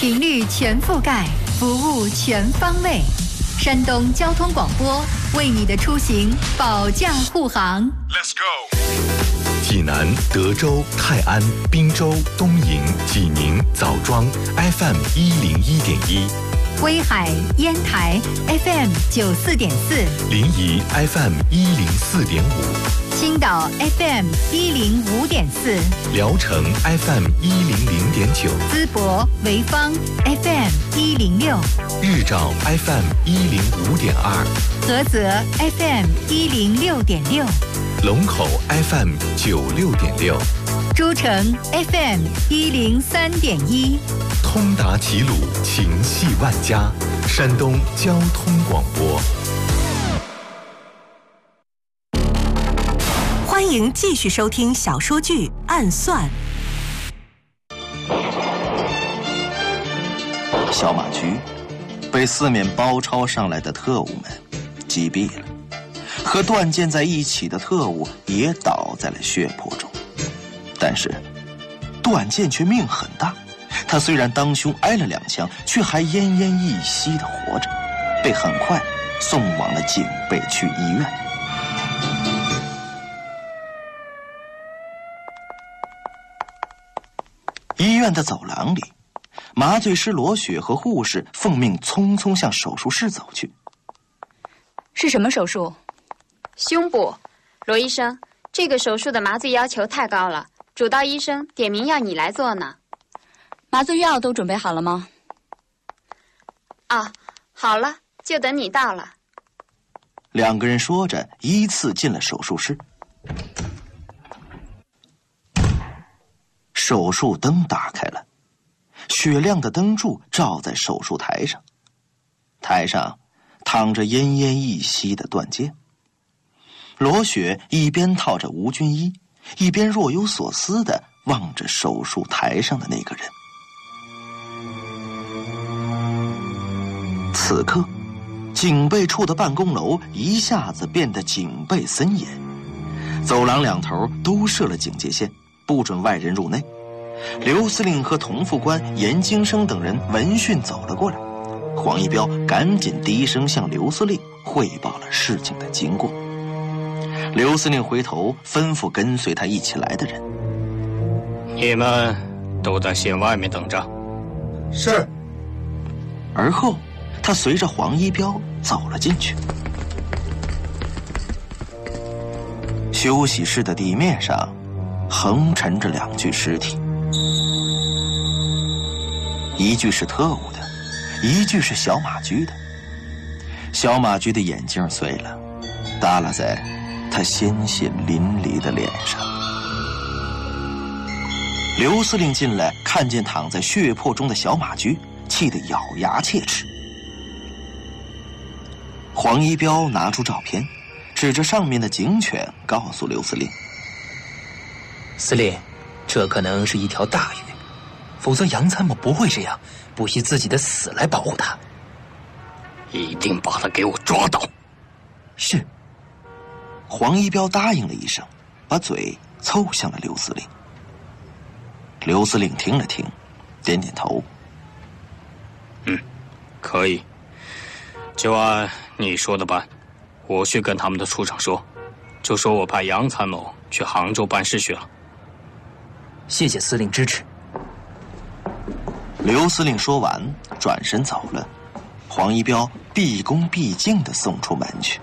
频率全覆盖，服务全方位。山东交通广播为你的出行保驾护航。 Let's go！ 济南、德州、泰安、滨州、东营、济宁、枣庄 FM 101.1， 威海、烟台 FM 94.4， 临沂 FM 104.5， 青岛 FM 105.4， 聊城 FM 100.9， 淄博、潍坊 FM 106， 日照 FM 105.2， 菏泽 FM 106.6， 龙口 FM 96.6， 诸城 FM 103.1， 通达齐鲁，情系万家，山东交通广播。 欢迎继续收听小说剧《暗算》。 小马驹被四面包抄上来的特务们击毙了，和段健在一起的特务也倒在了血泊中。但是段健却命很大，他虽然当胸挨了2枪，却还奄奄一息地活着，被很快送往了警备区医院。医院的走廊里，麻醉师罗雪和护士奉命匆匆向手术室走去。 是什么手术？ 胸部。罗医生，这个手术的麻醉要求太高了，主刀医生点名要你来做呢。 麻醉药都准备好了吗？ 啊，好了，就等你到了。 2个人说着，依次进了手术室。手术灯打开了，雪亮的灯柱照在手术台上，台上躺着奄奄一息的段健。罗雪一边套着无菌衣，一边若有所思地望着手术台上的那个人。此刻，警备处的办公楼一下子变得警备森严，走廊2头都设了警戒线，不准外人入内。刘司令和童副官严京生等人闻讯走了过来，黄一彪赶紧低声向刘司令汇报了事情的经过。刘司令回头吩咐跟随他一起来的人：“ 你们都在线外面等着。” 是。 而后他随着黄一彪走了进去。休息室的地面上横陈着2具尸体，一具是特务的，一具是小马驹的。小马驹的眼镜碎了，耷拉在他鲜血淋漓的脸上。刘司令进来，看见躺在血泊中的小马驹，气得咬牙切齿。黄一彪拿出照片，指着上面的警犬，告诉刘司令：“ 司令，这可能是一条大鱼，否则杨参谋不会这样，不惜自己的死来保护他。 一定把他给我抓到。” 是。黄一彪答应了一声，把嘴凑向了刘司令。刘司令听了听，点点头：“ 可以，就按你说的办。我去跟他们的处长说，就说我派杨参谋去杭州办事去了。” 谢谢司令支持。 刘司令说完，转身走了。黄一彪毕恭毕敬地送出门去。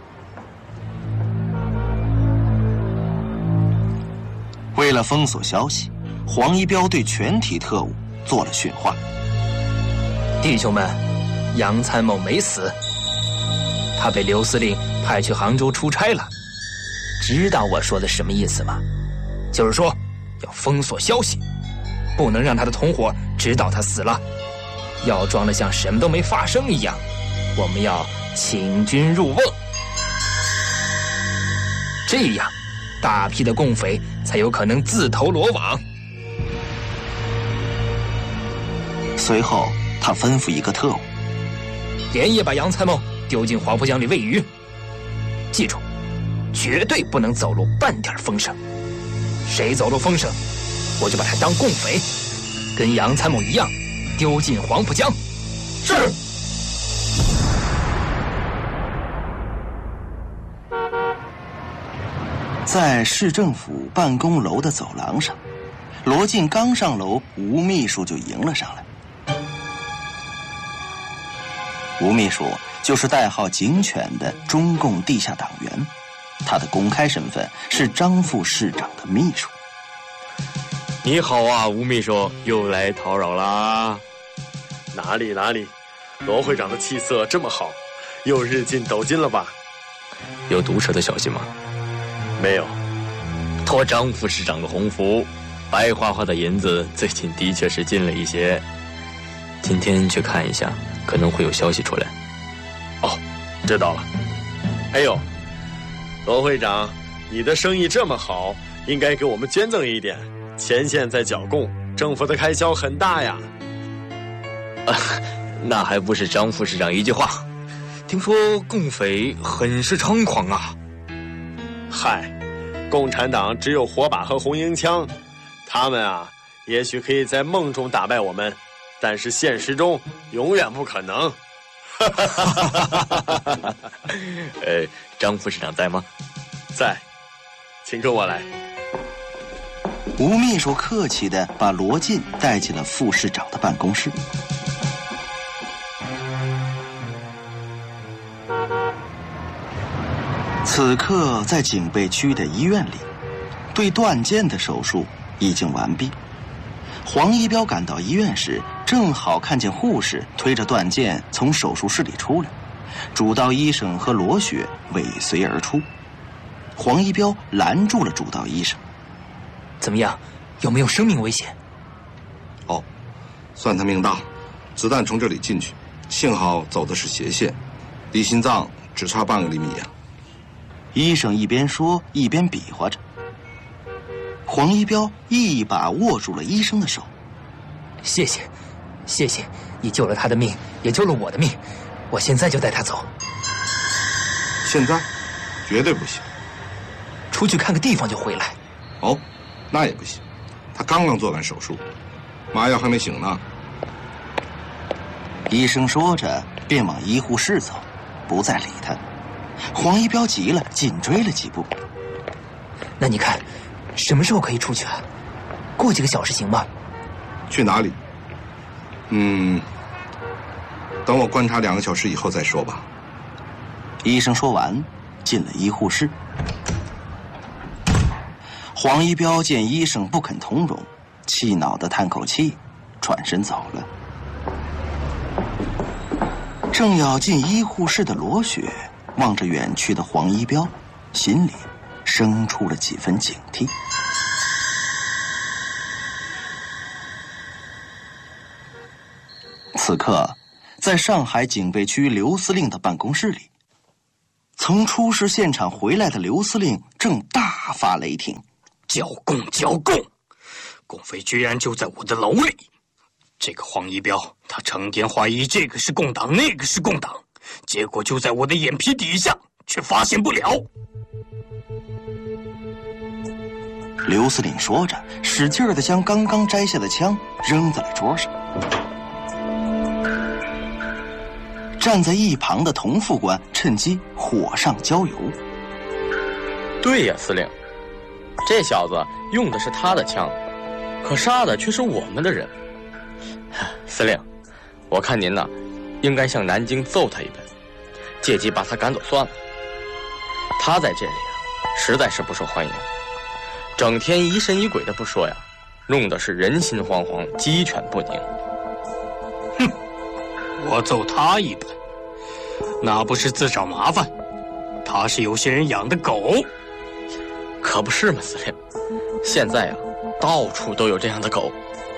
为了封锁消息，黄一彪对全体特务做了训话：“ 弟兄们，杨参谋没死，他被刘司令派去杭州出差了。知道我说的什么意思吗？就是说要封锁消息，不能让他的同伙知道他死了，要装得像什么都没发生一样。我们要请君入瓮，这样大批的共匪才有可能自投罗网。” 随后他吩咐一个特务：“ 连夜把杨参谋丢进黄浦江里喂鱼，记住，绝对不能走漏半点风声。谁走漏风声，我就把他当共匪，跟杨参谋一样， 丢进黄浦江。 是。在市政府办公楼的走廊上，罗晋刚上楼，吴秘书就迎了上来。吴秘书就是代号警犬的中共地下党员，他的公开身份是张副市长的秘书。 你好啊，吴秘书，又来叨扰啦。 哪里，罗会长的气色这么好，又日进斗金了吧？ 有毒蛇的消息吗？ 没有。 托张副市长的鸿福，白花花的银子最近的确是进了一些。今天去看一下，可能会有消息出来。 哦，知道了。还有，罗会长，你的生意这么好，应该给我们捐赠一点。前线在剿共，政府的开销很大呀。 那还不是张副市长一句话？听说共匪很是猖狂啊。 嗨，共产党只有火把和红缨枪，他们啊，也许可以在梦中打败我们，但是现实中永远不可能。 张副市长在吗？ 在，请跟我来。 吴秘书客气地把罗晋带进了副市长的办公室。此刻在警备区的医院里，对段健的手术已经完毕。黄一彪赶到医院时，正好看见护士推着段健从手术室里出来，主刀医生和罗雪尾随而出。黄一彪拦住了主刀医生。 怎么样？有没有生命危险？ 哦，算他命大，子弹从这里进去，幸好走的是斜线，离心脏只差半个厘米呀。 医生一边说一边比划着。黄一彪一把握住了医生的手。 谢谢，谢谢，你救了他的命，也救了我的命，我现在就带他走。 现在？绝对不行。 出去看个地方就回来。 哦，那也不行，他刚刚做完手术，麻药还没醒呢。 医生说着便往医护室走，不再理他。黄一彪急了，紧追了几步。 那你看，什么时候可以出去啊？过几个小时行吗？ 去哪里？等我观察2个小时以后再说吧。 医生说完，进了医护室。黄一彪见医生不肯通融，气恼地叹口气，转身走了。正要进医护室的罗雪望着远去的黄一彪，心里生出了几分警惕。此刻，在上海警备区刘司令的办公室里，从出事现场回来的刘司令正大发雷霆： 剿共！共匪居然就在我的楼里！这个黄一彪，他成天怀疑这个是共党，那个是共党，结果就在我的眼皮底下，却发现不了。 刘司令说着，使劲地将刚刚摘下的枪扔在了桌上。站在一旁的童副官趁机火上浇油。 对呀，司令，这小子用的是他的枪，可杀的却是我们的人。司令，我看您呢，应该向南京揍他一顿，借机把他赶走算了。他在这里实在是不受欢迎，整天疑神疑鬼的不说呀，弄得是人心惶惶，鸡犬不宁。 哼，我揍他一顿，那不是自找麻烦？他是有些人养的狗。 可不是嘛，司令，现在到处都有这样的狗。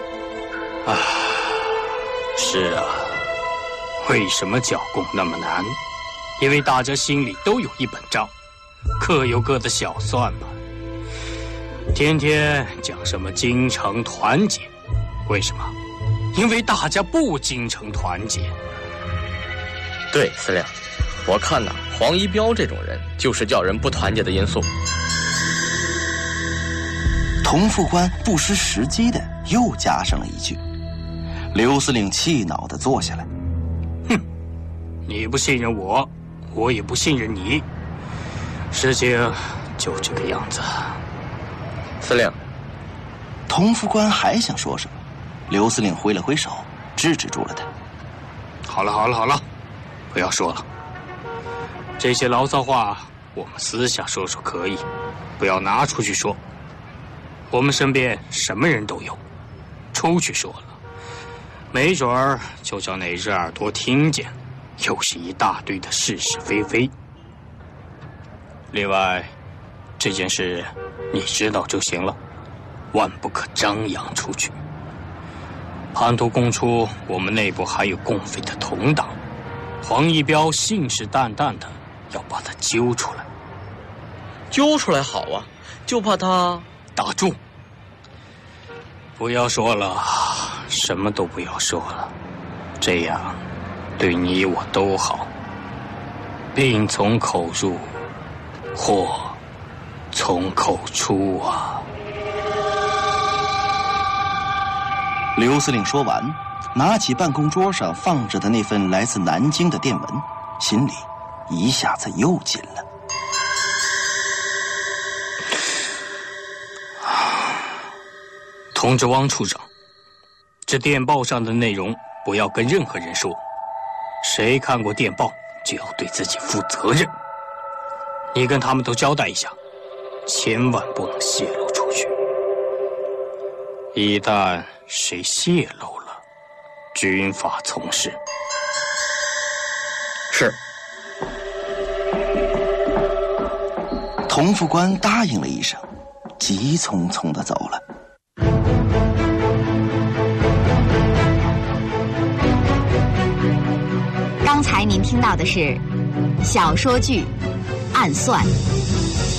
是啊，为什么剿共那么难？因为大家心里都有一本账，各有各的小算盘。天天讲什么精诚团结，为什么？因为大家不精诚团结。 对，司令，我看黄一彪这种人就是叫人不团结的因素。 童副官不失时机的又加上了一句。 刘司令气恼地坐下来。 哼，你不信任我，我也不信任你，事情就这个样子。 司令， 童副官还想说什么，刘司令挥了挥手，制止住了他。 好了，不要说了。这些牢骚话我们私下说说可以，不要拿出去说。我们身边什么人都有，出去说了，没准儿就叫哪只耳朵听见，又是一大堆的是是非非。另外，这件事你知道就行了，万不可张扬出去。叛徒供出我们内部还有共匪的同党，黄一彪信誓旦旦的要把他揪出来。 揪出来好啊，就怕他打住！不要说了，什么都不要说了，这样对你我都好。病从口入，祸从口出啊！ 刘司令说完，拿起办公桌上放着的那份来自南京的电文，心里一下子又紧了。 通知汪处长，这电报上的内容不要跟任何人说，谁看过电报就要对自己负责任。你跟他们都交代一下，千万不能泄露出去。一旦谁泄露了，军法从事。 是。 童副官答应了一声，急匆匆地走了。 刚才您听到的是小说剧《暗算》。